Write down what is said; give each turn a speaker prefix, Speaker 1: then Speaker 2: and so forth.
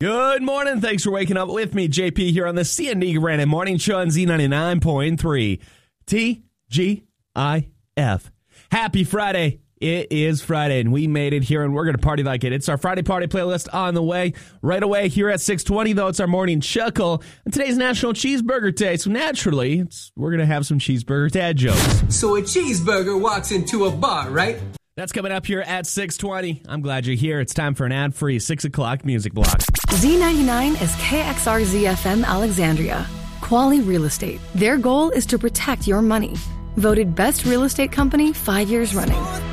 Speaker 1: Good morning. Thanks for waking up with me, JP, here on the C&D Granite Morning Show on Z99.3 TGIF. Happy Friday. It is Friday, and we made it here, and we're going to party like it. It's our Friday Party playlist on the way. Right away here at 6:20, though, it's our morning chuckle. And today's National Cheeseburger Day, so naturally, we're going to have some cheeseburger dad jokes.
Speaker 2: So a cheeseburger walks into a bar, right?
Speaker 1: That's coming up here at 6:20. I'm glad you're here. It's time for an ad-free 6 o'clock music block.
Speaker 3: Z99 is KXRZ-FM Alexandria. Quality Real Estate. Their goal is to protect your money. Voted best real estate company 5 years running.